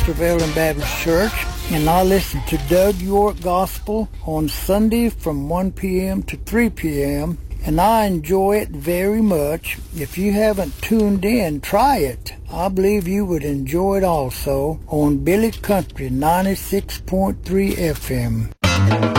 pastor of Ellen Baptist Church, and I listen to Doug York Gospel on Sunday from 1 p.m. to 3 p.m., and I enjoy it very much. If you haven't tuned in, try it. I believe you would enjoy it also on Billy Country 96.3 FM.